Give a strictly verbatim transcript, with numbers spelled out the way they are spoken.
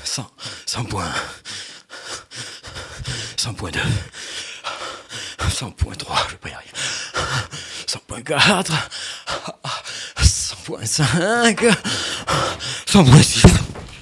cent, cent points. cent point deux. cent point trois, je vais pas y arriver. cent point quatre. cent point cinq. cent point six.